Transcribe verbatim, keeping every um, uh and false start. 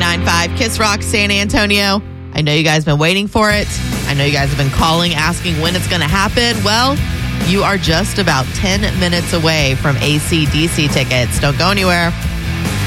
nine five Kiss Rock San Antonio. I know you guys have been waiting for it. I know you guys have been calling, asking when it's going to happen. Well, you are just about ten minutes away from A C D C tickets. Don't go anywhere.